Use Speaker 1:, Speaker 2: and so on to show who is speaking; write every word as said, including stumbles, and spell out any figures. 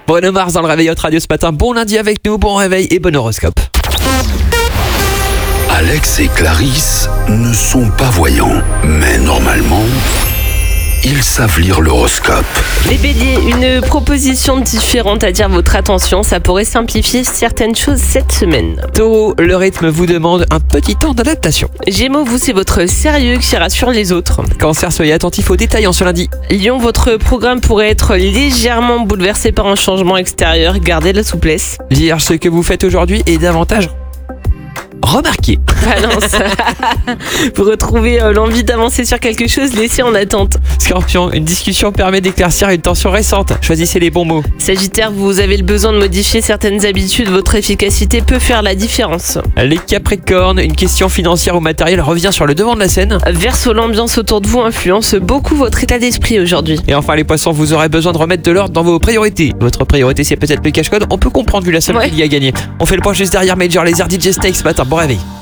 Speaker 1: Bruno Mars dans le réveil Hot Radio ce matin. Bon lundi avec nous, bon réveil et bon horoscope.
Speaker 2: Alex et Clarisse ne sont pas voyants, mais normalement, ils savent lire l'horoscope.
Speaker 3: Les béliers, une proposition différente attire votre attention, ça pourrait simplifier certaines choses cette semaine.
Speaker 1: Taureau, le rythme vous demande un petit temps d'adaptation.
Speaker 3: Gémeaux, vous, c'est votre sérieux qui rassure les autres.
Speaker 1: Cancer, soyez attentif aux détails en ce lundi.
Speaker 3: Lion, votre programme pourrait être légèrement bouleversé par un changement extérieur, gardez la souplesse.
Speaker 1: Vierge, ce que vous faites aujourd'hui est davantage remarqué.
Speaker 3: Balance, vous retrouvez euh, l'envie d'avancer sur quelque chose laissé en attente.
Speaker 1: Scorpion, une discussion permet d'éclaircir une tension récente. Choisissez les bons mots.
Speaker 3: Sagittaire, vous avez le besoin de modifier certaines habitudes, votre efficacité peut faire la différence.
Speaker 1: Les Capricornes, une question financière ou matérielle revient sur le devant de la scène.
Speaker 3: Verseau, l'ambiance autour de vous influence beaucoup votre état d'esprit aujourd'hui.
Speaker 1: Et enfin les Poissons, vous aurez besoin de remettre de l'ordre dans vos priorités. Votre priorité c'est peut-être le cache-code, on peut comprendre vu la somme
Speaker 3: Ouais.
Speaker 1: qu'il y a gagné. On fait le point juste derrière Major Lazer D J Snake ce matin, bon réveil.